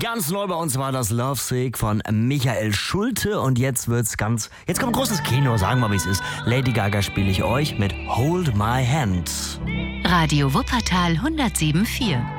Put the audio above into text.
Ganz neu bei uns war das Lovesick von Michael Schulte und jetzt kommt großes Kino, sagen wir, wie es ist. Lady Gaga spiele ich euch mit Hold My Hand. Radio Wuppertal 107.4